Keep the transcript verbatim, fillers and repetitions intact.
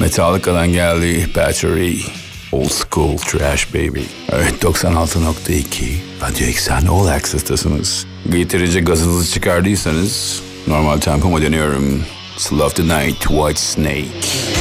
Metallica'dan geldi Battery. Old School Trash Baby. Evet, doksan altı nokta iki Radyo Eksen All Access'tasınız. Yeterince gazınızı çıkardıysanız normal tempoma dönüyorum. Slow the Night, White Snake.